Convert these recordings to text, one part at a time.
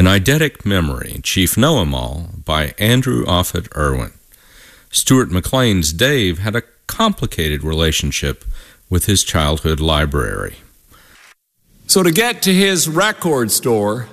An Eidetic Memory, Chief Know-Em-All by Andrew Offutt Irwin. Stuart McLean's Dave had a complicated relationship with his childhood library. So to get to his record store,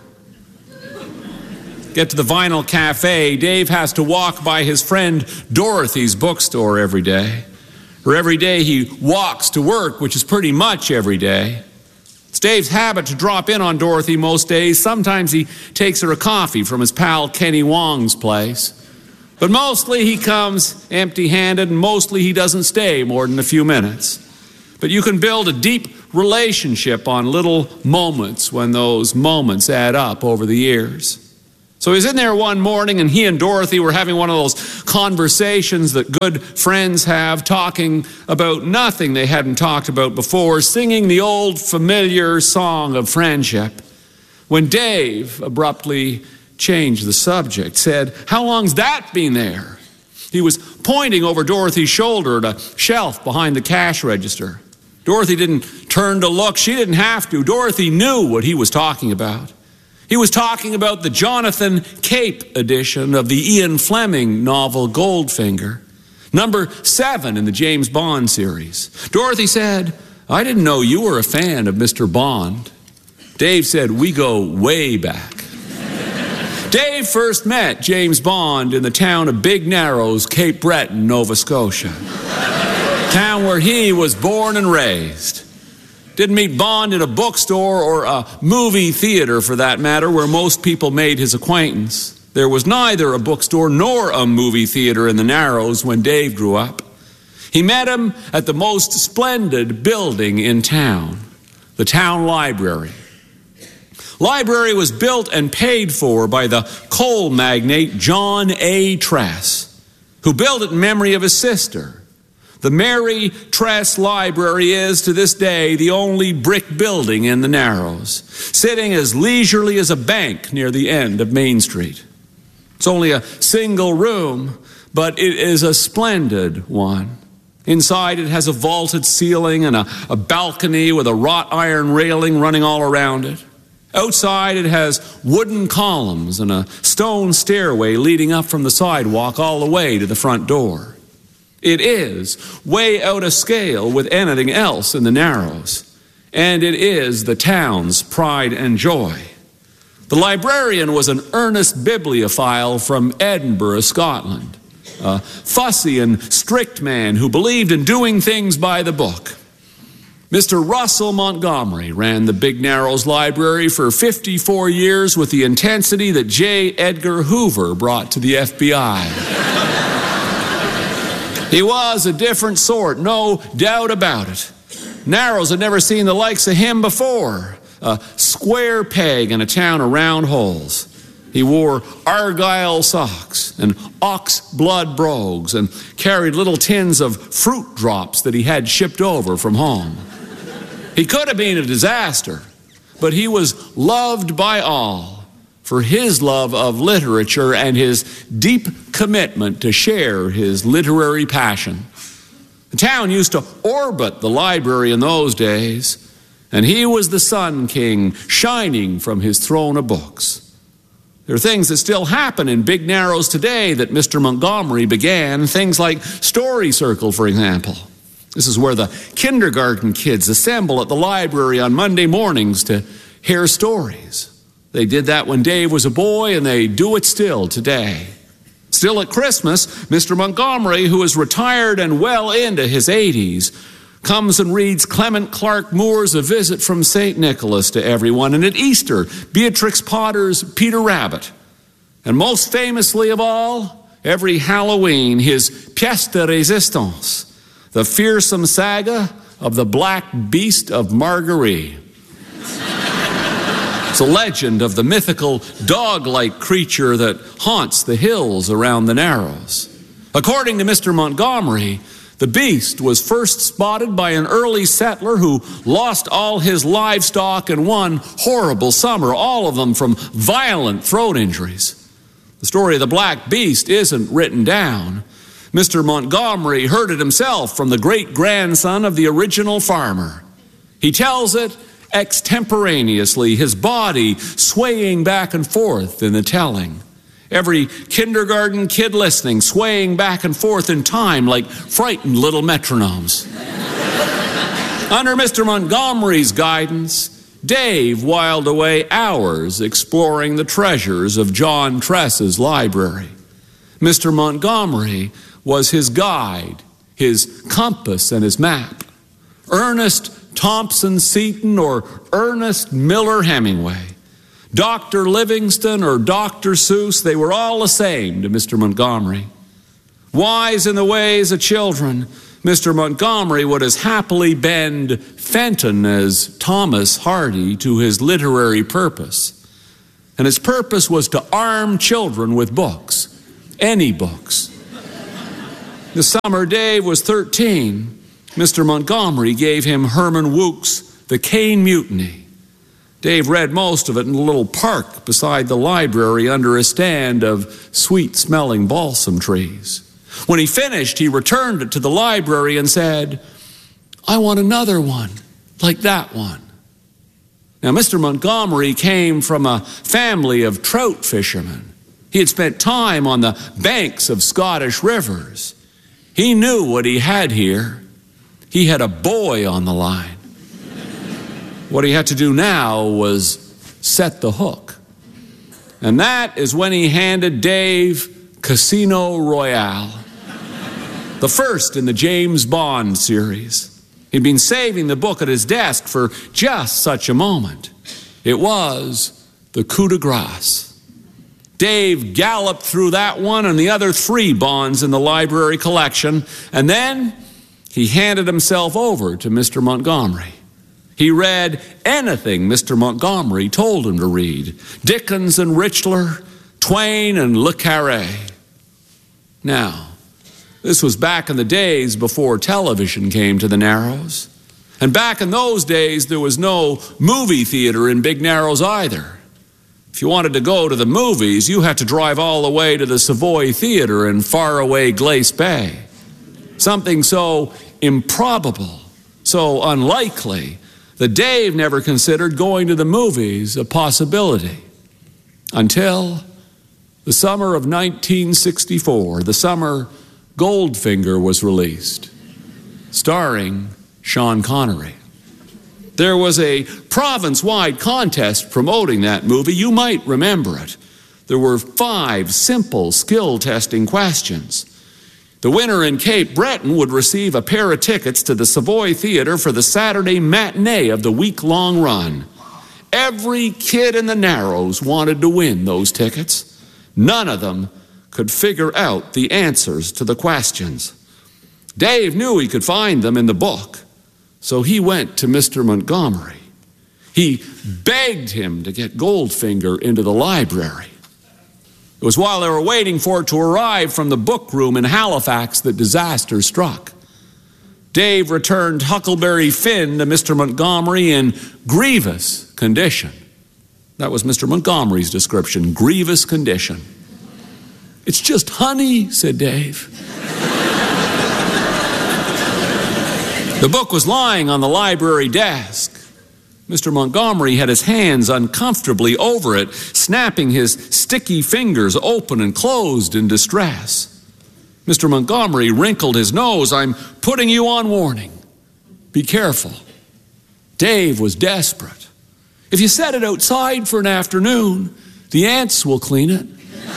get to the Vinyl Cafe, Dave has to walk by his friend Dorothy's bookstore every day. Or every day he walks to work, which is pretty much every day. It's Dave's habit to drop in on Dorothy most days. Sometimes he takes her a coffee from his pal Kenny Wong's place. But mostly he comes empty-handed, and mostly he doesn't stay more than a few minutes. But you can build a deep relationship on little moments when those moments add up over the years. So he's in there one morning, and he and Dorothy were having one of those conversations that good friends have, talking about nothing they hadn't talked about before, singing the old familiar song of friendship, when Dave abruptly changed the subject, said, "How long's that been there?" He was pointing over Dorothy's shoulder at a shelf behind the cash register. Dorothy didn't turn to look. She didn't have to. Dorothy knew what he was talking about. He was talking about the Jonathan Cape edition of the Ian Fleming novel Goldfinger, number 7 in the James Bond series. Dorothy said, "I didn't know you were a fan of Mr. Bond." Dave said, "We go way back." Dave first met James Bond in the town of Big Narrows, Cape Breton, Nova Scotia, town where he was born and raised. Didn't meet Bond in a bookstore or a movie theater, for that matter, where most people made his acquaintance. There was neither a bookstore nor a movie theater in the Narrows when Dave grew up. He met him at the most splendid building in town, the town library. Library was built and paid for by the coal magnate John A. Tress, who built it in memory of his sister. The Mary Tress Library is, to this day, the only brick building in the Narrows, sitting as leisurely as a bank near the end of Main Street. It's only a single room, but it is a splendid one. Inside it has a vaulted ceiling and a balcony with a wrought iron railing running all around it. Outside it has wooden columns and a stone stairway leading up from the sidewalk all the way to the front door. It is way out of scale with anything else in the Narrows, and it is the town's pride and joy. The librarian was an earnest bibliophile from Edinburgh, Scotland, a fussy and strict man who believed in doing things by the book. Mr. Russell Montgomery ran the Big Narrows Library for 54 years with the intensity that J. Edgar Hoover brought to the FBI. He was a different sort, no doubt about it. Narrows had never seen the likes of him before. A square peg in a town of round holes. He wore argyle socks and ox blood brogues and carried little tins of fruit drops that he had shipped over from home. He could have been a disaster, but he was loved by all for his love of literature and his deep commitment to share his literary passion. The town used to orbit the library in those days, and he was the Sun King shining from his throne of books. There are things that still happen in Big Narrows today that Mr. Montgomery began, things like Story Circle, for example. This is where the kindergarten kids assemble at the library on Monday mornings to hear stories. They did that when Dave was a boy, and they do it still today. Still at Christmas, Mr. Montgomery, who is retired and well into his 80s, comes and reads Clement Clark Moore's A Visit from St. Nicholas to everyone, and at Easter, Beatrix Potter's Peter Rabbit. And most famously of all, every Halloween, his pièce de résistance, the fearsome saga of the Black Beast of Marguerite. It's a legend of the mythical dog-like creature that haunts the hills around the Narrows. According to Mr. Montgomery, the beast was first spotted by an early settler who lost all his livestock in one horrible summer, all of them from violent throat injuries. The story of the Black Beast isn't written down. Mr. Montgomery heard it himself from the great-grandson of the original farmer. He tells it extemporaneously, his body swaying back and forth in the telling. Every kindergarten kid listening swaying back and forth in time like frightened little metronomes. Under Mr. Montgomery's guidance, Dave whiled away hours exploring the treasures of John Tress's library. Mr. Montgomery was his guide, his compass and his map. Ernest Thompson Seton or Ernest Miller Hemingway, Dr. Livingston or Dr. Seuss, they were all the same to Mr. Montgomery. Wise in the ways of children, Mr. Montgomery would as happily bend Fenton as Thomas Hardy to his literary purpose. And his purpose was to arm children with books, any books. The summer Dave was 13, Mr. Montgomery gave him Herman Wouk's The Caine Mutiny. Dave read most of it in a little park beside the library under a stand of sweet-smelling balsam trees. When he finished, he returned it to the library and said, "I want another one, like that one." Now, Mr. Montgomery came from a family of trout fishermen. He had spent time on the banks of Scottish rivers. He knew what he had here. He had a boy on the line. What he had to do now was set the hook. And that is when he handed Dave Casino Royale, the first in the James Bond series. He'd been saving the book at his desk for just such a moment. It was the coup de grace. Dave galloped through that one and the other 3 bonds in the library collection, and then he handed himself over to Mr. Montgomery. He read anything Mr. Montgomery told him to read. Dickens and Richler, Twain and Le Carré. Now, this was back in the days before television came to the Narrows. And back in those days, there was no movie theater in Big Narrows either. If you wanted to go to the movies, you had to drive all the way to the Savoy Theater in faraway Glace Bay. Something so improbable, so unlikely, that Dave never considered going to the movies a possibility. Until the summer of 1964, the summer Goldfinger was released, starring Sean Connery. There was a province-wide contest promoting that movie. You might remember it. There were 5 simple skill-testing questions. The winner in Cape Breton would receive a pair of tickets to the Savoy Theater for the Saturday matinee of the week-long run. Every kid in the Narrows wanted to win those tickets. None of them could figure out the answers to the questions. Dave knew he could find them in the book, so he went to Mr. Montgomery. He begged him to get Goldfinger into the library. It was while they were waiting for it to arrive from the book room in Halifax that disaster struck. Dave returned Huckleberry Finn to Mr. Montgomery in grievous condition. That was Mr. Montgomery's description, grievous condition. "It's just honey," said Dave. The book was lying on the library desk. Mr. Montgomery had his hands uncomfortably over it, snapping his sticky fingers open and closed in distress. Mr. Montgomery wrinkled his nose. "I'm putting you on warning. Be careful." Dave was desperate. "If you set it outside for an afternoon, the ants will clean it."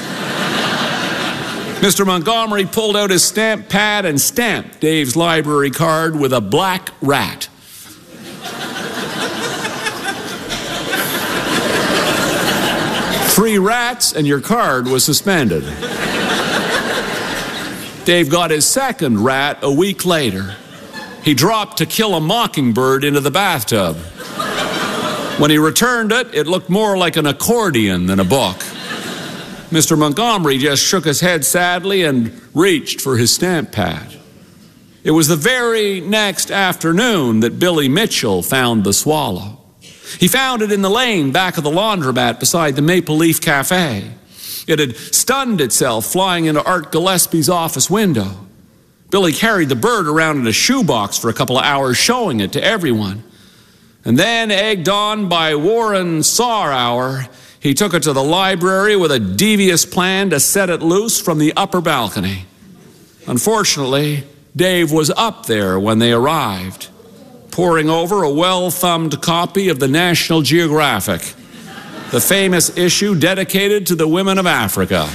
Mr. Montgomery pulled out his stamp pad and stamped Dave's library card with a black rat. "3 rats and your card was suspended." Dave got his second rat a week later. He dropped To Kill a Mockingbird into the bathtub. When he returned it, it looked more like an accordion than a book. Mr. Montgomery just shook his head sadly and reached for his stamp pad. It was the very next afternoon that Billy Mitchell found the swallow. He found it in the lane back of the laundromat beside the Maple Leaf Cafe. It had stunned itself flying into Art Gillespie's office window. Billy carried the bird around in a shoebox for a couple of hours, showing it to everyone. And then, egged on by Warren Sawhour, he took it to the library with a devious plan to set it loose from the upper balcony. Unfortunately, Dave was up there when they arrived, poring over a well-thumbed copy of the National Geographic, the famous issue dedicated to the women of Africa.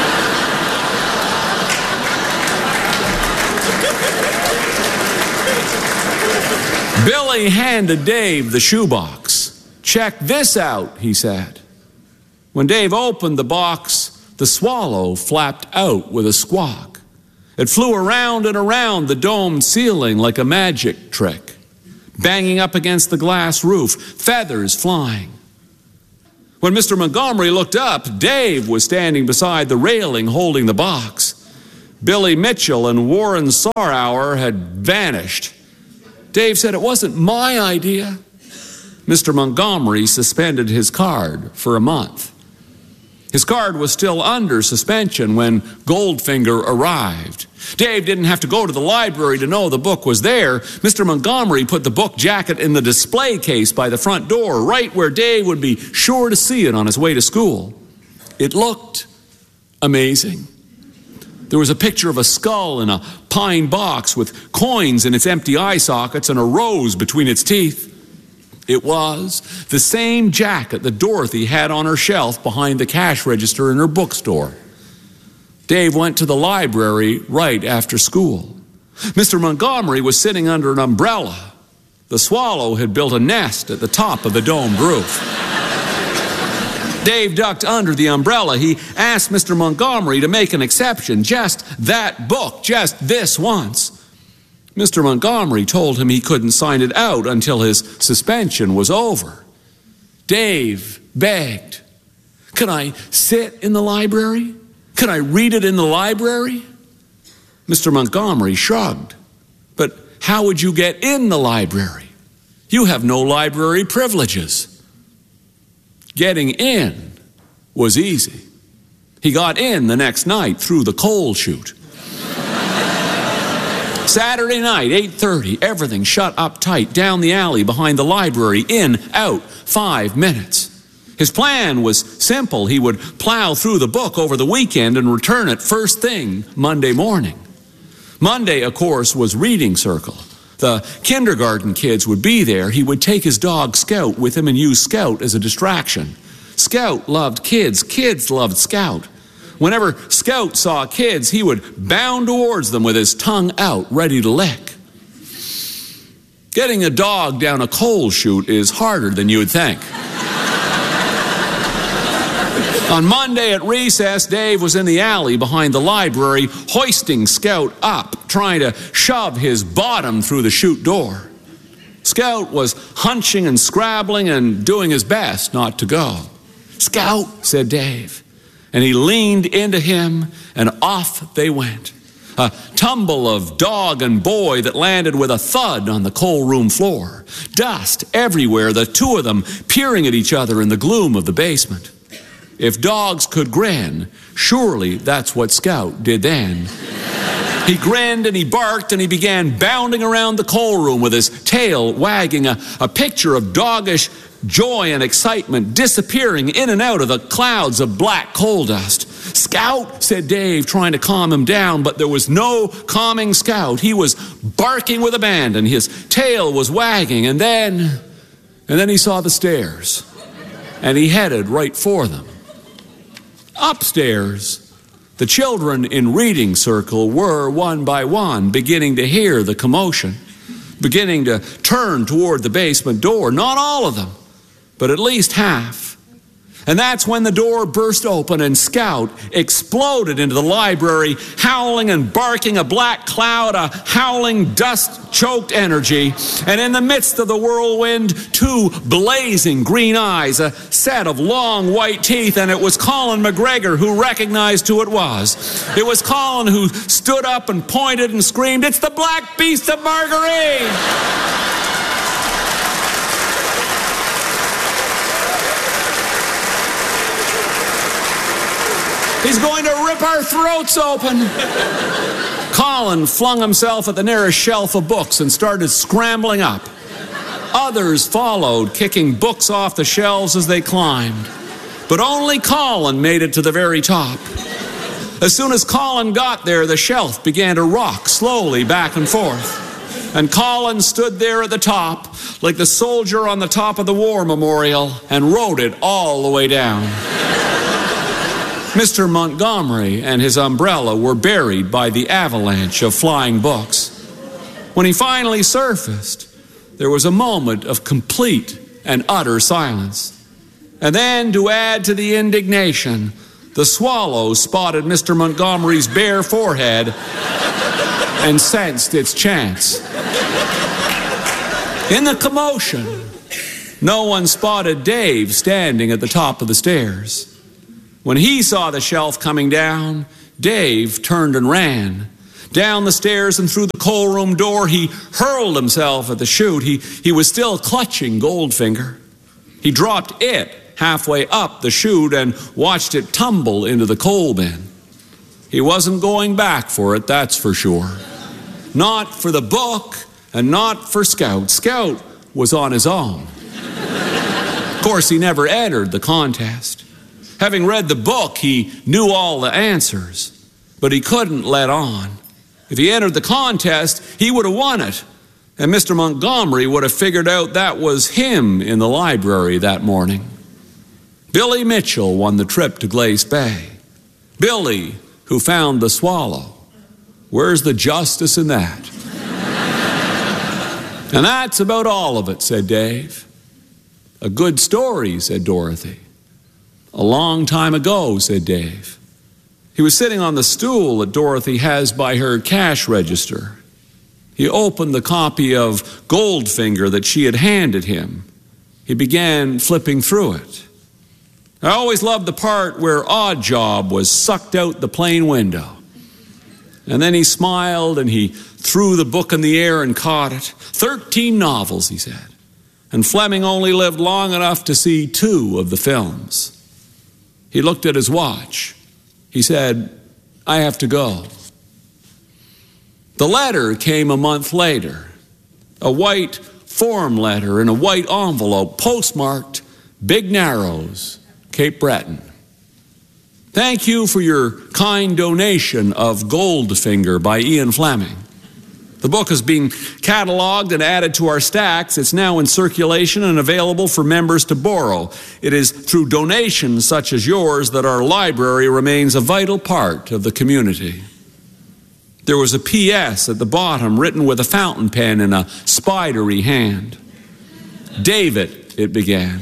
Billy handed Dave the shoebox. "Check this out," he said. When Dave opened the box, the swallow flapped out with a squawk. It flew around and around the domed ceiling like a magic trick, banging up against the glass roof, feathers flying. When Mr. Montgomery looked up, Dave was standing beside the railing holding the box. Billy Mitchell and Warren Sawhour had vanished. Dave said, "It wasn't my idea." Mr. Montgomery suspended his card for a month. His card was still under suspension when Goldfinger arrived. Dave didn't have to go to the library to know the book was there. Mr. Montgomery put the book jacket in the display case by the front door, right where Dave would be sure to see it on his way to school. It looked amazing. There was a picture of a skull in a pine box with coins in its empty eye sockets and a rose between its teeth. It was the same jacket that Dorothy had on her shelf behind the cash register in her bookstore. Dave went to the library right after school. Mr. Montgomery was sitting under an umbrella. The swallow had built a nest at the top of the domed roof. Dave ducked under the umbrella. He asked Mr. Montgomery to make an exception, just that book, just this once. Mr. Montgomery told him he couldn't sign it out until his suspension was over. Dave begged, "Can I sit in the library? Can I read it in the library?" Mr. Montgomery shrugged. "But how would you get in the library? You have no library privileges." Getting in was easy. He got in the next night through the coal chute. Saturday night, 8:30, everything shut up tight, down the alley behind the library, in, out, 5 minutes. His plan was simple. He would plow through the book over the weekend and return it first thing Monday morning. Monday, of course, was reading circle. The kindergarten kids would be there. He would take his dog Scout with him and use Scout as a distraction. Scout loved kids. Kids loved Scout. Whenever Scout saw kids, he would bound towards them with his tongue out, ready to lick. Getting a dog down a coal chute is harder than you would think. On Monday at recess, Dave was in the alley behind the library, hoisting Scout up, trying to shove his bottom through the chute door. Scout was hunching and scrabbling and doing his best not to go. "Scout," said Dave. And he leaned into him, and off they went. A tumble of dog and boy that landed with a thud on the coal room floor. Dust everywhere, the two of them peering at each other in the gloom of the basement. If dogs could grin, surely that's what Scout did then. He grinned and he barked and he began bounding around the coal room with his tail wagging, a picture of doggish joy and excitement disappearing in and out of the clouds of black coal dust. "Scout," said Dave, trying to calm him down, but there was no calming Scout. He was barking with abandon. His tail was wagging, and then he saw the stairs, and he headed right for them. Upstairs, the children in reading circle were, one by one, beginning to hear the commotion, beginning to turn toward the basement door. Not all of them, but at least half. And that's when the door burst open and Scout exploded into the library, howling and barking, a black cloud, a howling, dust-choked energy. And in the midst of the whirlwind, two blazing green eyes, a set of long white teeth, and it was Colin McGregor who recognized who it was. It was Colin who stood up and pointed and screamed, "It's the Black Beast of Margarine!" "He's going to rip our throats open." Colin flung himself at the nearest shelf of books and started scrambling up. Others followed, kicking books off the shelves as they climbed. But only Colin made it to the very top. As soon as Colin got there, the shelf began to rock slowly back and forth. And Colin stood there at the top, like the soldier on the top of the war memorial, and rode it all the way down. Mr. Montgomery and his umbrella were buried by the avalanche of flying books. When he finally surfaced, there was a moment of complete and utter silence. And then, to add to the indignation, the swallow spotted Mr. Montgomery's bare forehead and sensed its chance. In the commotion, no one spotted Dave standing at the top of the stairs. When he saw the shelf coming down, Dave turned and ran. Down the stairs and through the coal room door, he hurled himself at the chute. He was still clutching Goldfinger. He dropped it halfway up the chute and watched it tumble into the coal bin. He wasn't going back for it, that's for sure. Not for the book and not for Scout. Scout was on his own. Of course, he never entered the contest. Having read the book, he knew all the answers, but he couldn't let on. If he entered the contest, he would have won it, and Mr. Montgomery would have figured out that was him in the library that morning. Billy Mitchell won the trip to Glace Bay. Billy, who found the swallow. Where's the justice in that? And that's about all of it, said Dave. A good story, said Dorothy. A long time ago, said Dave. He was sitting on the stool that Dorothy has by her cash register. He opened the copy of Goldfinger that she had handed him. He began flipping through it. I always loved the part where Oddjob was sucked out the plane window. And then he smiled and he threw the book in the air and caught it. 13 novels, he said. And Fleming only lived long enough to see 2 of the films. He looked at his watch. He said, I have to go. The letter came a month later. A white form letter in a white envelope, postmarked Big Narrows, Cape Breton. Thank you for your kind donation of Goldfinger by Ian Fleming. The book is being cataloged and added to our stacks. It's now in circulation and available for members to borrow. It is through donations such as yours that our library remains a vital part of the community. There was a P.S. at the bottom written with a fountain pen in a spidery hand. David, it began.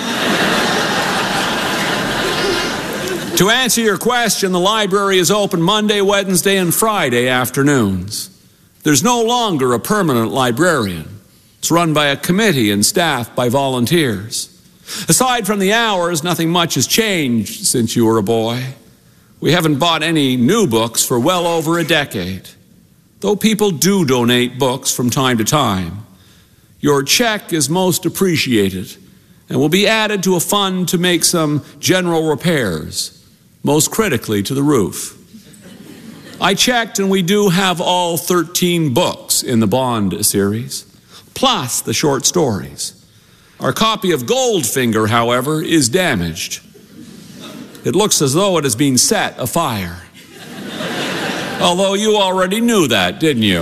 To answer your question, the library is open Monday, Wednesday, and Friday afternoons. There's no longer a permanent librarian. It's run by a committee and staffed by volunteers. Aside from the hours, nothing much has changed since you were a boy. We haven't bought any new books for well over a decade, though people do donate books from time to time. Your check is most appreciated and will be added to a fund to make some general repairs, most critically to the roof. I checked, and we do have all 13 books in the Bond series, plus the short stories. Our copy of Goldfinger, however, is damaged. It looks as though it has been set afire. Although you already knew that, didn't you?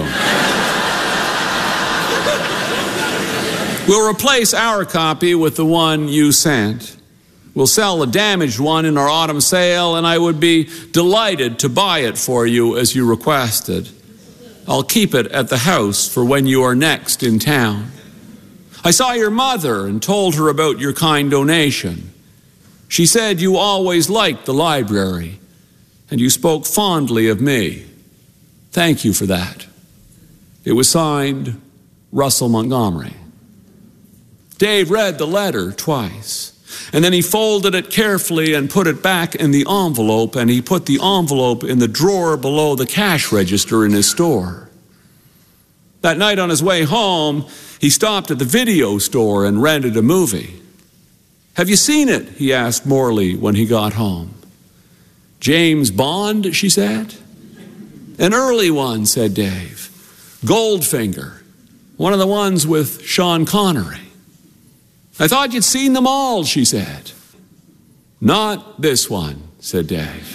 We'll replace our copy with the one you sent. We'll sell the damaged one in our autumn sale, and I would be delighted to buy it for you as you requested. I'll keep it at the house for when you are next in town. I saw your mother and told her about your kind donation. She said you always liked the library, and you spoke fondly of me. Thank you for that. It was signed, Russell Montgomery. Dave read the letter twice. And then he folded it carefully and put it back in the envelope, and he put the envelope in the drawer below the cash register in his store. That night on his way home, he stopped at the video store and rented a movie. Have you seen it? He asked Morley when he got home. James Bond, she said. An early one, said Dave. Goldfinger. One of the ones with Sean Connery. I thought you'd seen them all, she said. Not this one, said Dave.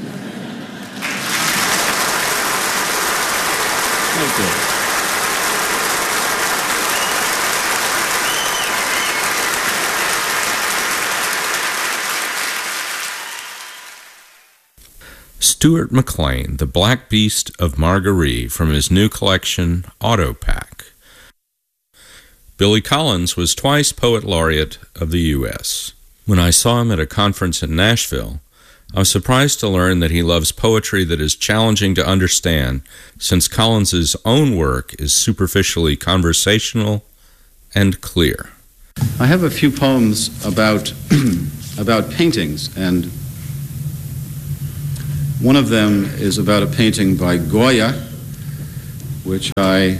Thank you. Stuart McLean, The Black Beast of Margaree, from his new collection, Autopack. Billy Collins was twice Poet Laureate of the U.S. When I saw him at a conference in Nashville, I was surprised to learn that he loves poetry that is challenging to understand, since Collins's own work is superficially conversational and clear. I have a few poems about paintings, and one of them is about a painting by Goya, which I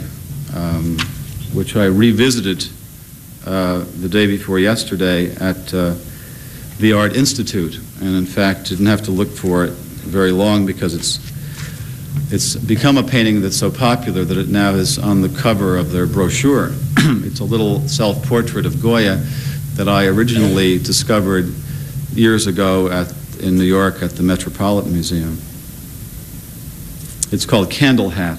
revisited the day before yesterday at the Art Institute, and in fact didn't have to look for it very long because it's become a painting that's so popular that it now is on the cover of their brochure. It's a little self-portrait of Goya that I originally discovered years ago in New York at the Metropolitan Museum. It's called Candle Hat.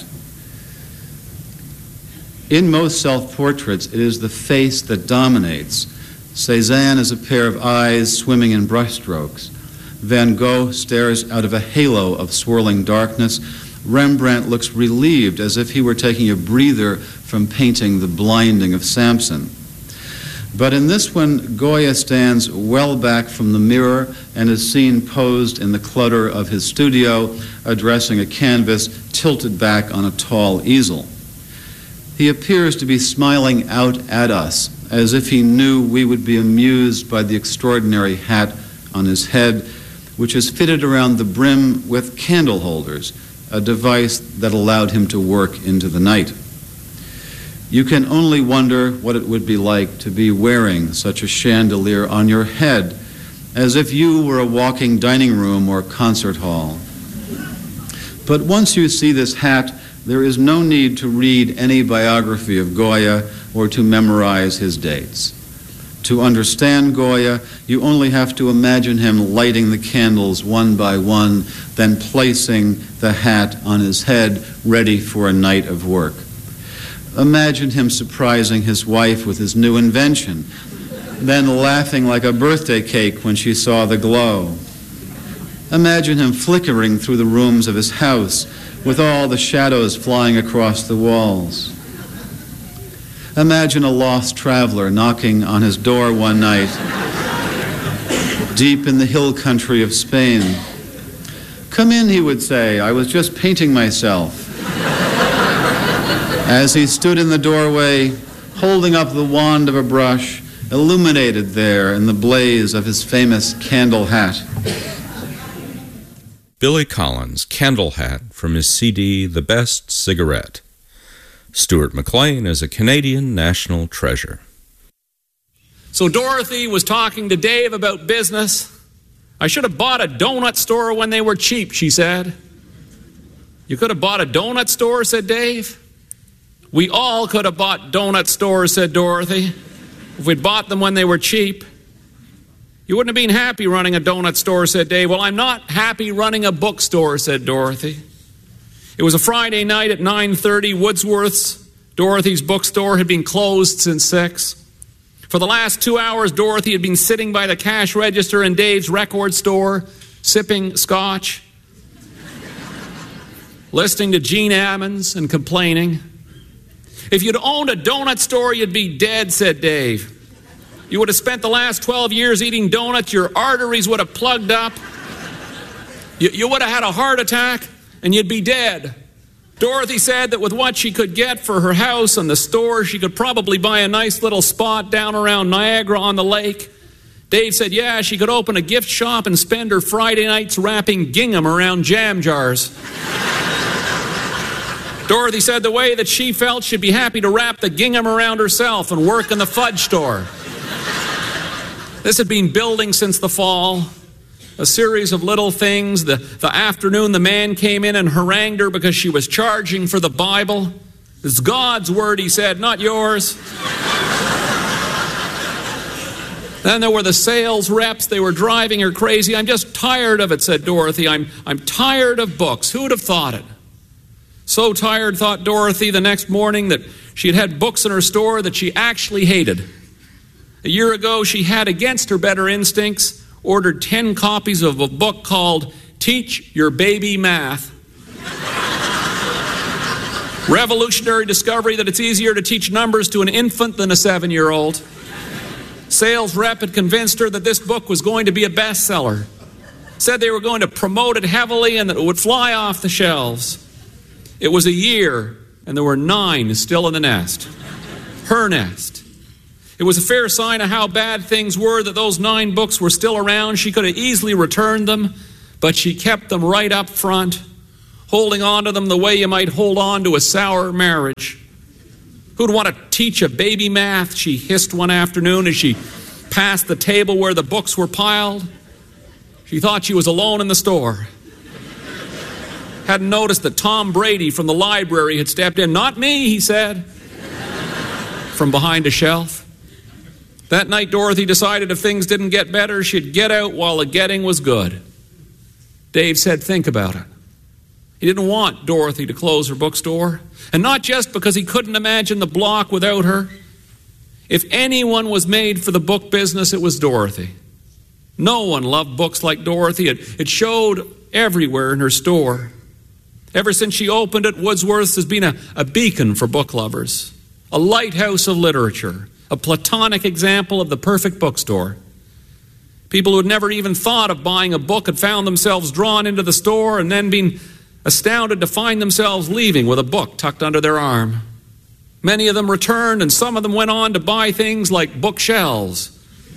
In most self-portraits, it is the face that dominates. Cézanne is a pair of eyes swimming in brushstrokes. Van Gogh stares out of a halo of swirling darkness. Rembrandt looks relieved, as if he were taking a breather from painting the blinding of Samson. But in this one, Goya stands well back from the mirror and is seen posed in the clutter of his studio, addressing a canvas tilted back on a tall easel. He appears to be smiling out at us, as if he knew we would be amused by the extraordinary hat on his head, which is fitted around the brim with candle holders, a device that allowed him to work into the night. You can only wonder what it would be like to be wearing such a chandelier on your head, as if you were a walking dining room or concert hall. But once you see this hat, there is no need to read any biography of Goya or to memorize his dates. To understand Goya, you only have to imagine him lighting the candles one by one, then placing the hat on his head, ready for a night of work. Imagine him surprising his wife with his new invention, then laughing like a birthday cake when she saw the glow. Imagine him flickering through the rooms of his house with all the shadows flying across the walls. Imagine a lost traveler knocking on his door one night, deep in the hill country of Spain. "Come in," he would say, "I was just painting myself." As he stood in the doorway, holding up the wand of a brush, illuminated there in the blaze of his famous candle hat. Billy Collins, Candle Hat, from his CD, The Best Cigarette. Stuart McLean is a Canadian national treasure. So Dorothy was talking to Dave about business. "I should have bought a donut store when they were cheap," she said. "You could have bought a donut store," said Dave. "We all could have bought donut stores," said Dorothy, "if we'd bought them when they were cheap." "You wouldn't have been happy running a donut store," said Dave. "Well, I'm not happy running a bookstore," said Dorothy. It was a Friday night at 9:30. Wordsworth's, Dorothy's bookstore, had been closed since 6. For the last 2 hours, Dorothy had been sitting by the cash register in Dave's record store, sipping scotch, listening to Gene Ammons and complaining. "If you'd owned a donut store, you'd be dead," said Dave. "You would have spent the last 12 years eating donuts. Your arteries would have plugged up. You would have had a heart attack, and you'd be dead." Dorothy said that with what she could get for her house and the store, she could probably buy a nice little spot down around Niagara on the lake. Dave said, yeah, she could open a gift shop and spend her Friday nights wrapping gingham around jam jars. Dorothy said the way that she felt, she'd be happy to wrap the gingham around herself and work in the fudge store. This had been building since the fall. A series of little things. The afternoon the man came in and harangued her because she was charging for the Bible. It's God's word, he said, not yours. Then there were the sales reps. They were driving her crazy. I'm just tired of it, said Dorothy. I'm tired of books. Who would have thought it? So tired, thought Dorothy, the next morning that she had books in her store that she actually hated. A year ago, she had, against her better instincts, ordered 10 copies of a book called Teach Your Baby Math. Revolutionary discovery that it's easier to teach numbers to an infant than a 7-year-old. Sales rep had convinced her that this book was going to be a bestseller. Said they were going to promote it heavily and that it would fly off the shelves. It was a year, and there were 9 still in the nest. Her nest. It was a fair sign of how bad things were that those 9 books were still around. She could have easily returned them, but she kept them right up front, holding on to them the way you might hold on to a sour marriage. Who'd want to teach a baby math, she hissed one afternoon as she passed the table where the books were piled. She thought she was alone in the store. Hadn't noticed that Tom Brady from the library had stepped in. Not me, he said, from behind a shelf. That night, Dorothy decided if things didn't get better, she'd get out while the getting was good. Dave said, think about it. He didn't want Dorothy to close her bookstore, and not just because he couldn't imagine the block without her. If anyone was made for the book business, it was Dorothy. No one loved books like Dorothy. It showed everywhere in her store. Ever since she opened it, Wordsworth's has been a beacon for book lovers, a lighthouse of literature, a platonic example of the perfect bookstore. People who had never even thought of buying a book had found themselves drawn into the store and then been astounded to find themselves leaving with a book tucked under their arm. Many of them returned, and some of them went on to buy things like bookshelves,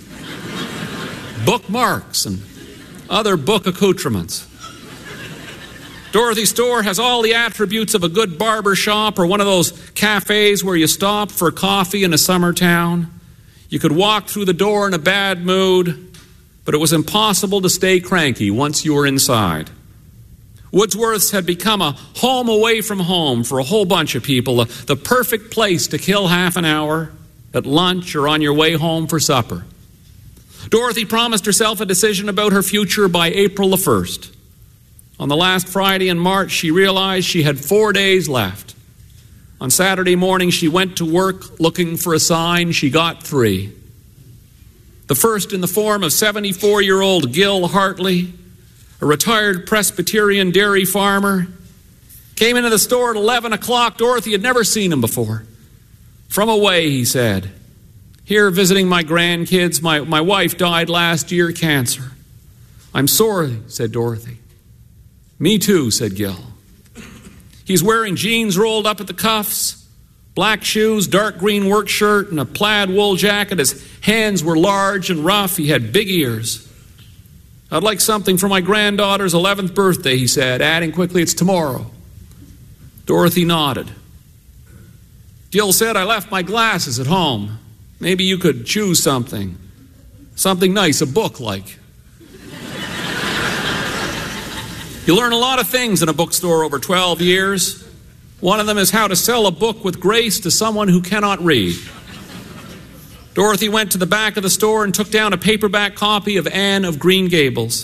bookmarks, and other book accoutrements. Dorothy's store has all the attributes of a good barber shop or one of those cafes where you stop for coffee in a summer town. You could walk through the door in a bad mood, but it was impossible to stay cranky once you were inside. Wordsworth's had become a home away from home for a whole bunch of people, the perfect place to kill half an hour at lunch or on your way home for supper. Dorothy promised herself a decision about her future by April the 1st. On the last Friday in March, she realized she had 4 days left. On Saturday morning, she went to work looking for a sign. She got 3. The first in the form of 74-year-old Gil Hartley, a retired Presbyterian dairy farmer, came into the store at 11 o'clock. Dorothy had never seen him before. From away, he said, here visiting my grandkids. My wife died last year, cancer. I'm sorry, said Dorothy. Me too, said Gil. He's wearing jeans rolled up at the cuffs, black shoes, dark green work shirt, and a plaid wool jacket. His hands were large and rough. He had big ears. I'd like something for my granddaughter's 11th birthday, he said, adding quickly, it's tomorrow. Dorothy nodded. Gil said, I left my glasses at home. Maybe you could choose something nice, a book like. You learn a lot of things in a bookstore over 12 years. One of them is how to sell a book with grace to someone who cannot read. Dorothy went to the back of the store and took down a paperback copy of Anne of Green Gables.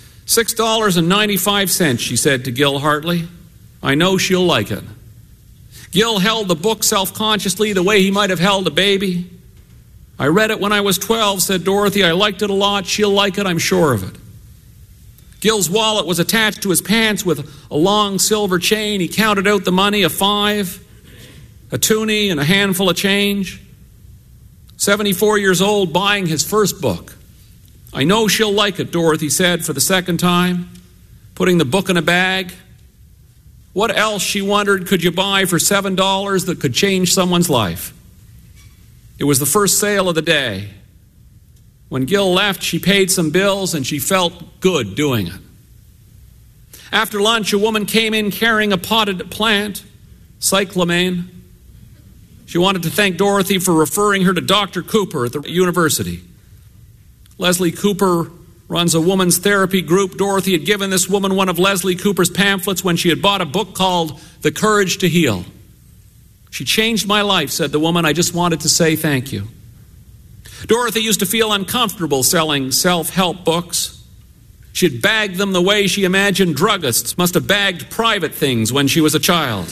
$6.95, she said to Gil Hartley. I know she'll like it. Gil held the book self-consciously the way he might have held a baby. I read it when I was 12, said Dorothy. I liked it a lot. She'll like it, I'm sure of it. Gil's wallet was attached to his pants with a long silver chain. He counted out the money, a 5, a toonie, and a handful of change. 74 years old, buying his first book. I know she'll like it, Dorothy said for the second time, putting the book in a bag. What else, she wondered, could you buy for $7 that could change someone's life? It was the first sale of the day. When Gil left, she paid some bills and she felt good doing it. After lunch, a woman came in carrying a potted plant, cyclamen. She wanted to thank Dorothy for referring her to Dr. Cooper at the university. Leslie Cooper runs a woman's therapy group. Dorothy had given this woman one of Leslie Cooper's pamphlets when she had bought a book called The Courage to Heal. She changed my life, said the woman. I just wanted to say thank you. Dorothy used to feel uncomfortable selling self-help books. She'd bagged them the way she imagined druggists must have bagged private things when she was a child.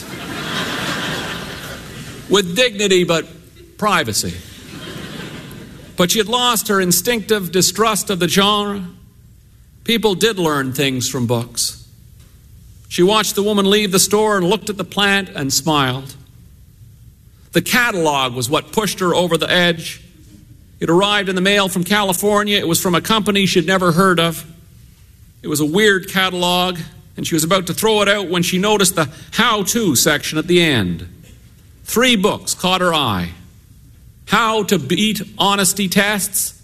With dignity, but privacy. But she had lost her instinctive distrust of the genre. People did learn things from books. She watched the woman leave the store and looked at the plant and smiled. The catalog was what pushed her over the edge. It arrived in the mail from California. It was from a company she'd never heard of. It was a weird catalog, and she was about to throw it out when she noticed the how-to section at the end. 3 books caught her eye. How to beat honesty tests.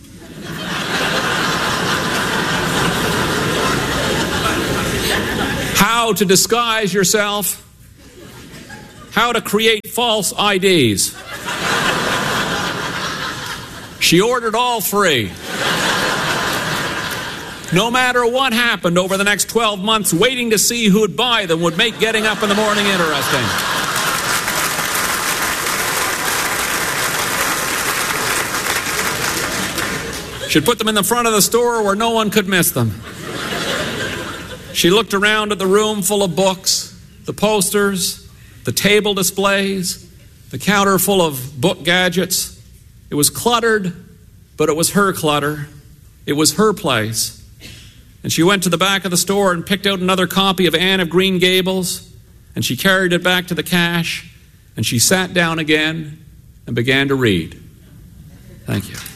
How to disguise yourself. How to create false IDs. She ordered all 3. No matter what happened over the next 12 months, waiting to see who'd buy them would make getting up in the morning interesting. She'd put them in the front of the store where no one could miss them. She looked around at the room full of books, the posters, the table displays, the counter full of book gadgets. It was cluttered, but it was her clutter. It was her place. And she went to the back of the store and picked out another copy of Anne of Green Gables, and she carried it back to the cash, and she sat down again and began to read. Thank you.